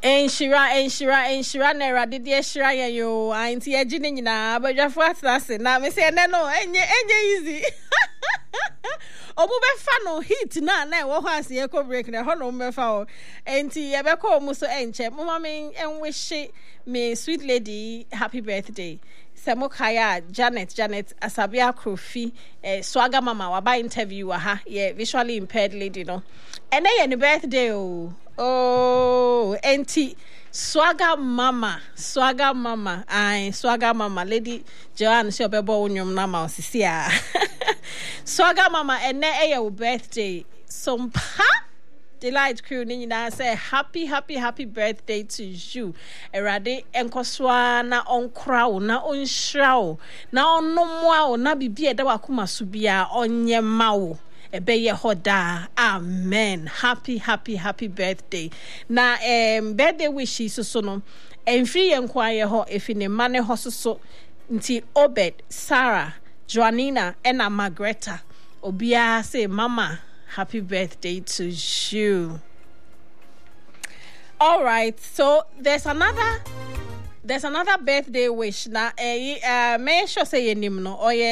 Enshira na erade de ehira yen yo anti agi ne nyina abadwafo atase na me say ene no enye easy obu be fa no heat na e wo ho ase e ko break na ho no me fa o enti ye be ko mu so enche mama me enwish me sweet lady happy birthday Semokaya Janet Asabia Krofi Swaga Mama waba interview ha ye visually impaired lady no ene ye ni birthday oh enti Swaga Mama Lady Joanne she obebo unyum na ma osisia Swaga Mama ene your birthday sompa Delight crew ni na say happy birthday to you. Erade enkoswa na onkra wo na onhra na onomwa wo na bibie da wakoma so bia onyema wo ebeye hoda amen happy birthday na birthday wishes so no enfri yenkwaye ho efine mane ho so nti Obed Sarah Joanina ena Margareta obia say mama happy birthday to you. All right, so there's another birthday wish na may sure say your name no or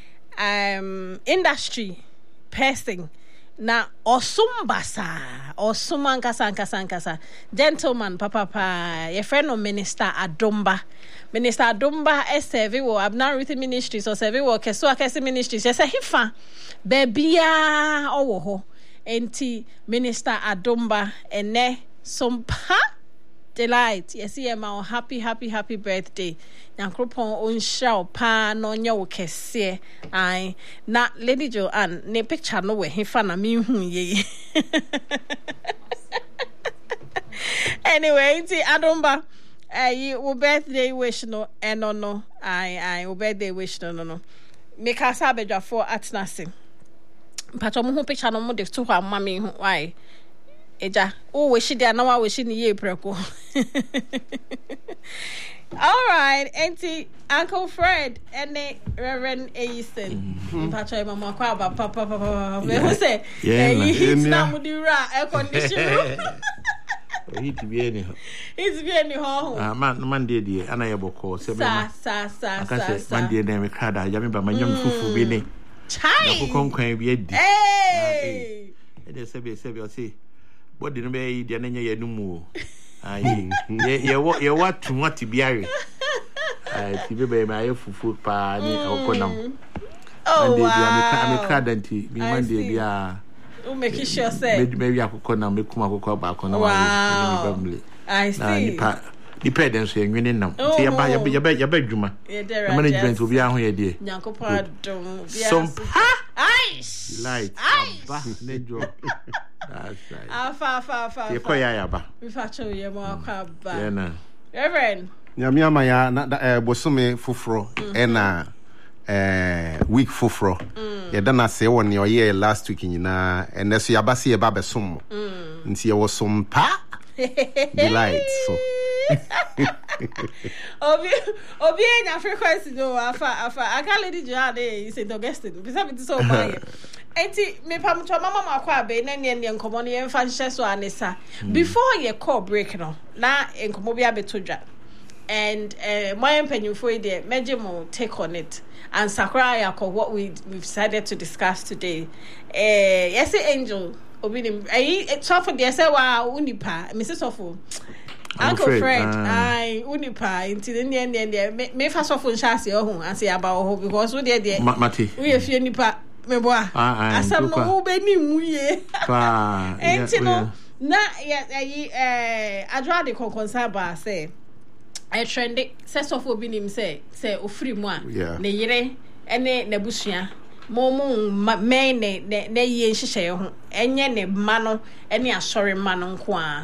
industry person na osumankasa gentleman papa your friend no Minister Adumba serve wo Abner Ruth Ministries or serve wo Keso Akese Ministries say hifa bebia owo ho enti Minister Adumba ene sompa delight yes ma happy birthday nyankropon onhra pa no nya wo kese ai na Lady Joanne ne picture no we hifa na me hu ye anyway enti Adumba you birthday wish no no I birthday wish no make us abedwa for atnase mpacho mo hu picture no mo de to hwa mama me hu why eja o wish dia na wa wish ni ye preko all right auntie Uncle Fred and Reverend Aisen mpacho mama kwa papa me say he's na mo di ra air condition It's bien ho. Man dey ana ye boko se be ma. Sa. Man dey na me kada ya me ba manyam fufu bi ne. Chai. Na ko konkwan bi adi. Hey. E dey se be o say body no be yi dey na nya ya numu. Ai. Ye what bi are. Ai ti be ma ye fufu pa ni okonam. Oh wow. Man dey me kada nti mi man dey bia. Make sure say maybe akoko na mekum akoko ba akona wa family I see na nipa den so enwene nam ti ya ba dwuma na management obi ahụ ya die nyankopon adom bia some ice light ba nejo that's right afa ye koya ya ba we fa cho ye mo akwa ba yeah na Reverend nyame amaya na bosome foforo ena week foforo ye dana se won ye oye last week nyina eneso yabase ye ba besom nti ye wosom pa delight so obi enya frequency no afa aka Lady Joanne is in Augustine bisa bi so buy enti me pam to mama makwa be na ne nkomo no ye mfa nhye so anesa before ye call break no na nkomo bi abetodwa and my opinion for it Mejimo take on it and Sakura Yako what we've decided to discuss today. Yes, Angel Obinim. It's for the say wow Unipa, Mrs. Ofo. Uncle Fred, I Unipa into the end me first of all chassis or and say about because we did Mati. We have Unipa Meboa. Asam no Benny Muye. And no na I draw the concern say I trendy says of obinim say ofri mu a ne yire ene nabusua momu me ne ye nhyehyɛ ho enye ne ma no ene asɔre ma no nko a